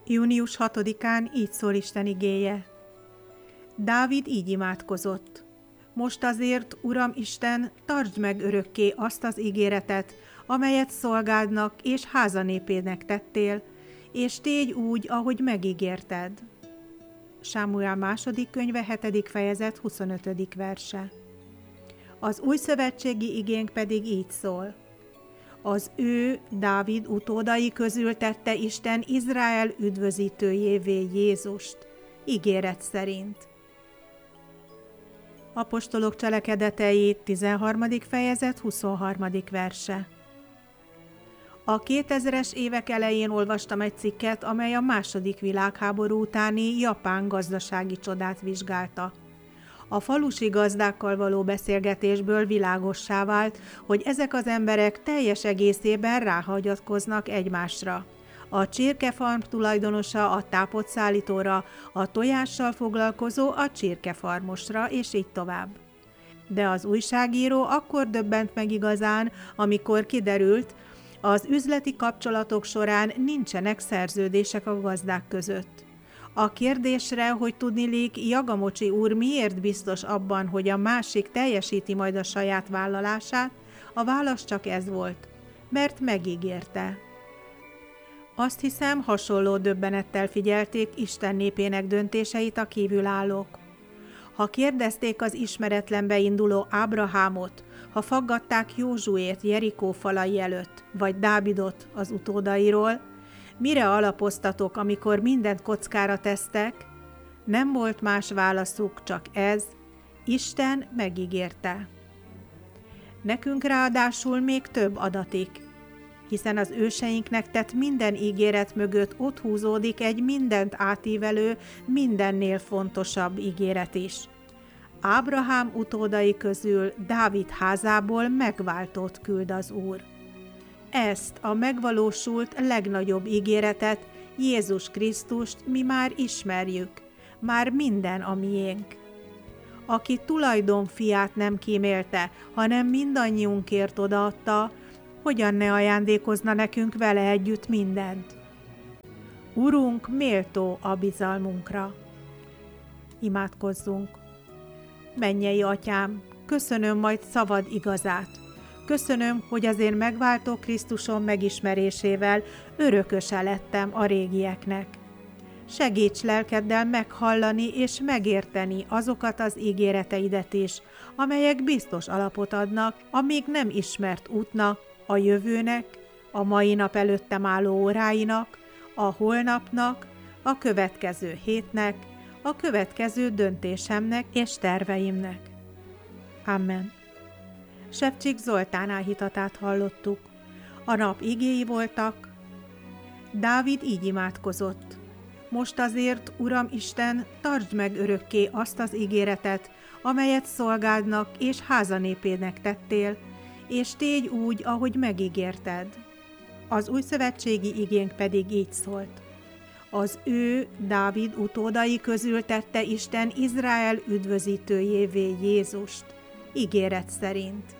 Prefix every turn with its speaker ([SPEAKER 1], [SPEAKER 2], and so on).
[SPEAKER 1] Június 6-án így szól Isten igéje. Dávid így imádkozott. Most azért, Uram Isten, tartsd meg örökké azt az ígéretet, amelyet szolgádnak és házanépének tettél, és tégy úgy, ahogy megígérted. Sámuel második könyve 7. fejezet 25. verse. Az új szövetségi igénk pedig így szól. Az ő, Dávid utódai közül tette Isten Izrael üdvözítőjévé Jézust, ígéret szerint. Apostolok cselekedetei 13. fejezet 23. verse. A 2000-es évek elején olvastam egy cikket, amely a II. Világháború utáni japán gazdasági csodát vizsgálta. A falusi gazdákkal való beszélgetésből világossá vált, hogy ezek az emberek teljes egészében ráhagyatkoznak egymásra. A csirkefarm tulajdonosa a tápotszállítóra, a tojással foglalkozó a csirkefarmosra, és így tovább. De az újságíró akkor döbbent meg igazán, amikor kiderült, az üzleti kapcsolatok során nincsenek szerződések a gazdák között. A kérdésre, hogy tudniillik Jagamocsi úr miért biztos abban, hogy a másik teljesíti majd a saját vállalását, a válasz csak ez volt, mert megígérte. Azt hiszem, hasonló döbbenettel figyelték Isten népének döntéseit a kívülállók. Ha kérdezték az ismeretlenbe induló Ábrahámot, ha faggatták Józsuét Jerikó falai előtt, vagy Dávidot az utódairól, mire alapoztatok, amikor mindent kockára tesztek? Nem volt más válaszuk, csak ez, Isten megígérte. Nekünk ráadásul még több adatik, hiszen az őseinknek tett minden ígéret mögött ott húzódik egy mindent átívelő, mindennél fontosabb ígéret is. Ábrahám utódai közül Dávid házából megváltót küld az Úr. Ezt a megvalósult legnagyobb ígéretet, Jézus Krisztust mi már ismerjük, már minden a miénk. Aki tulajdonfiát nem kímélte, hanem mindannyiunkért odaadta, hogyan ne ajándékozna nekünk vele együtt mindent? Urunk méltó a bizalmunkra. Imádkozzunk! Mennyei Atyám, köszönöm majd szavad igazát. Köszönöm, hogy az én megváltó Krisztusom megismerésével örököse lettem a régieknek. Segíts lelkeddel meghallani és megérteni azokat az ígéreteidet is, amelyek biztos alapot adnak a még nem ismert útnak, a jövőnek, a mai nap előttem álló óráinak, a holnapnak, a következő hétnek, a következő döntésemnek és terveimnek. Amen. Sepcsik Zoltán áhítatát hallottuk. A nap igéi voltak. Dávid így imádkozott. Most azért, Uram Isten, tartsd meg örökké azt az ígéretet, amelyet szolgádnak és házanépének tettél, és tégy úgy, ahogy megígérted. Az új szövetségi igénk pedig így szólt. Az ő, Dávid utódai közül tette Isten Izrael üdvözítőjévé Jézust, ígéret szerint.